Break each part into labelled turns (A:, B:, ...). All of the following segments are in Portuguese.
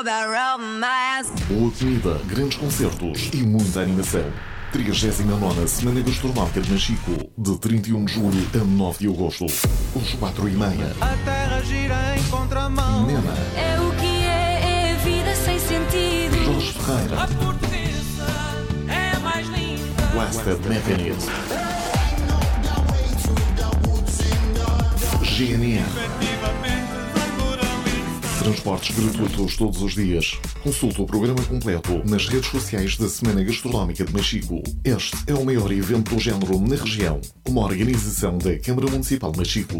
A: Boa comida, grandes concertos e muita animação. 39ª Semana Gastronómica de Machico, de 31 de julho a 9 de agosto, às 4h30.
B: A terra gira em contramão.
A: Nena.
C: É o que é a vida sem sentido.
A: Jorge Ferreira.
B: A portuguesa é a mais linda.
A: Blasted Mechanism. GNR. Transportes gratuitos todos os dias. Consulte o programa completo nas redes sociais da Semana Gastronómica de Machico. Este é o maior evento do género na região. Uma organização da Câmara Municipal de Machico.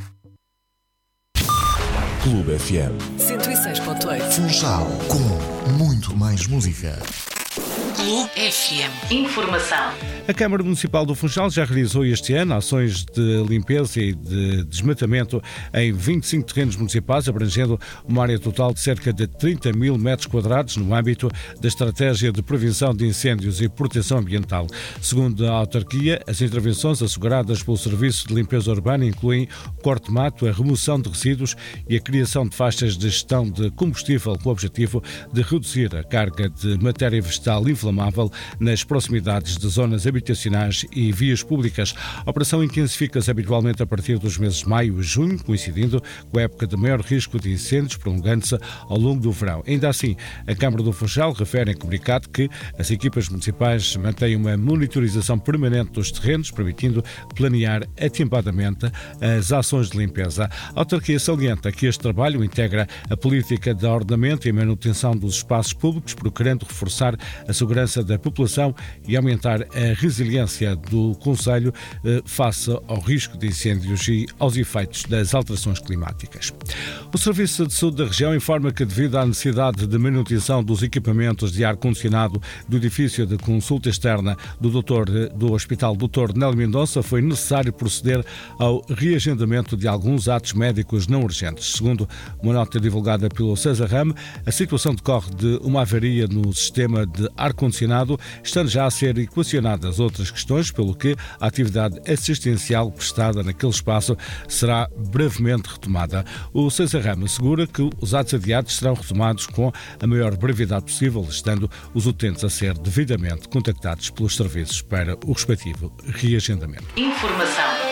D: Clube FM
E: 106.8.
D: Funchal, com muito mais música.
E: Clube FM. Informação.
F: A Câmara Municipal do Funchal já realizou este ano ações de limpeza e de desmatamento em 25 terrenos municipais, abrangendo uma área total de cerca de 30 mil metros quadrados no âmbito da Estratégia de Prevenção de Incêndios e Proteção Ambiental. Segundo a autarquia, as intervenções asseguradas pelo Serviço de Limpeza Urbana incluem o corte de mato, a remoção de resíduos e a criação de faixas de gestão de combustível com o objetivo de reduzir a carga de matéria vegetal inflamável nas proximidades de zonas habitacionais e vias públicas. A operação intensifica-se habitualmente a partir dos meses de maio e junho, coincidindo com a época de maior risco de incêndios, prolongando-se ao longo do verão. Ainda assim, a Câmara do Funchal refere em comunicado que as equipas municipais mantêm uma monitorização permanente dos terrenos, permitindo planear atempadamente as ações de limpeza. A autarquia salienta que este trabalho integra a política de ordenamento e manutenção dos espaços públicos, procurando reforçar a segurança da população e aumentar a resiliência do Concelho face ao risco de incêndios e aos efeitos das alterações climáticas. O Serviço de Saúde da região informa que, devido à necessidade de manutenção dos equipamentos de ar-condicionado do edifício de consulta externa do Hospital Dr. Nélio Mendonça, foi necessário proceder ao reagendamento de alguns atos médicos não urgentes. Segundo uma nota divulgada pelo César Rame, a situação decorre de uma avaria no sistema de ar-condicionado, estando já a ser equacionadas outras questões, pelo que a atividade assistencial prestada naquele espaço será brevemente retomada. O César Rame assegura que os atos adiados serão retomados com a maior brevidade possível, estando os utentes a ser devidamente contactados pelos serviços para o respectivo reagendamento.
E: Informação.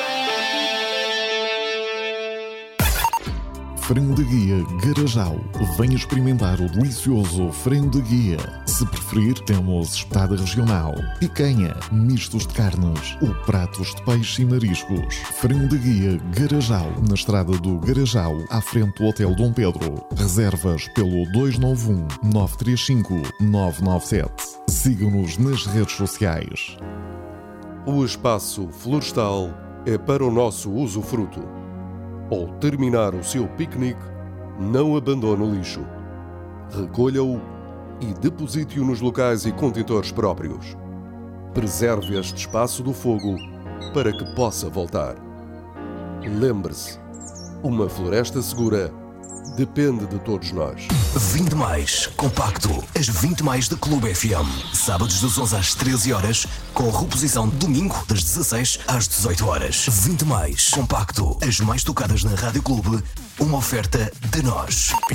A: Frango de Guia Garajal. Venha experimentar o delicioso frango de guia. Se preferir, temos espetada regional, picanha, mistos de carnes ou pratos de peixe e mariscos. Frango de Guia Garajal, na estrada do Garajal, à frente do Hotel Dom Pedro. Reservas pelo 291-935-997. Sigam-nos nas redes sociais.
G: O espaço florestal é para o nosso usufruto. Ao terminar o seu piquenique, não abandone o lixo. Recolha-o e deposite-o nos locais e contentores próprios. Preserve este espaço do fogo para que possa voltar. Lembre-se, uma floresta segura depende de todos nós.
D: 20 mais compacto, as 20 mais da Clube FM. Sábados das 11 às 13 horas, com reposição domingo das 16 às 18 horas. 20 mais compacto, as mais tocadas na Rádio Clube, uma oferta de nós.